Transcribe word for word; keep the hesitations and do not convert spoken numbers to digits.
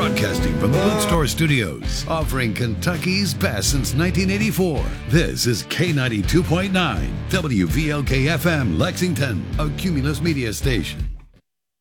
Broadcasting from the Boot Store Studios, offering Kentucky's best since nineteen eighty-four. This is K ninety-two point nine, W V L K F M, Lexington, a Cumulus media station.